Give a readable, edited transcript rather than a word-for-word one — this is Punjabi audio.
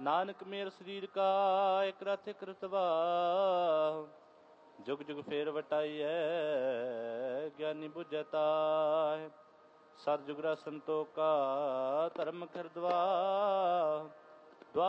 ਨਾਨਕ ਮੇਰ ਸਰੀਰ ਕਾ ਇਕ ਰਥ ਇਕ ਰਤਵਾ, ਜੁਗ ਜੁਗ ਫੇਰ ਵਟਾਈਐ ਗਿਆਨੀ ਬੁਝੈ ਤਾਹਿ। ਸਤਿ ਜੁਗਰਾ ਸੰਤੋਖਾ ਧਰਮ ਖਰਦਵਾ,